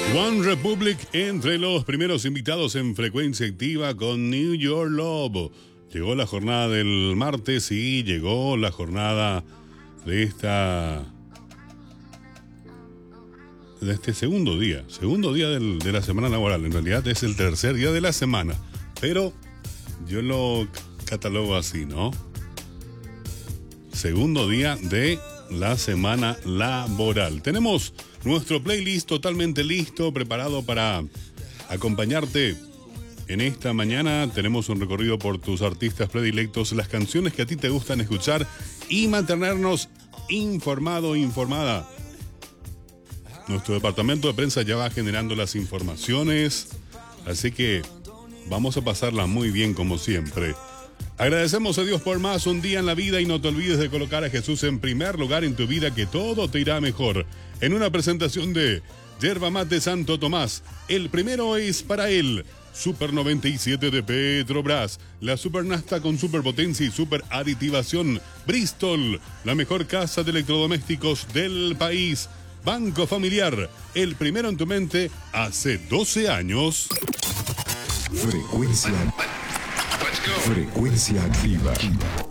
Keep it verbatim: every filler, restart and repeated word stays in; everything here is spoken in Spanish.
One Republic entre los primeros invitados en Frecuencia Activa con New York Love. Llegó la jornada del martes y llegó la jornada de esta... de este segundo día. Segundo día del, de la semana laboral. En realidad es el tercer día de la semana. Pero yo lo catalogo así, ¿no? Segundo día de la semana laboral. Tenemos nuestro playlist totalmente listo, preparado para acompañarte en esta mañana. Tenemos un recorrido por tus artistas predilectos, las canciones que a ti te gustan escuchar y mantenernos informado, informada. Nuestro departamento de prensa ya va generando las informaciones, así que vamos a pasarla muy bien como siempre. Agradecemos a Dios por más un día en la vida y no te olvides de colocar a Jesús en primer lugar en tu vida, que todo te irá mejor. En una presentación de Yerba Mate Santo Tomás, el primero es para él. Super noventa y siete de Petrobras, la Super Nafta con superpotencia y super aditivación. Bristol, la mejor casa de electrodomésticos del país. Banco Familiar, el primero en tu mente hace doce años. Frecuencia. Frecuencia Activa.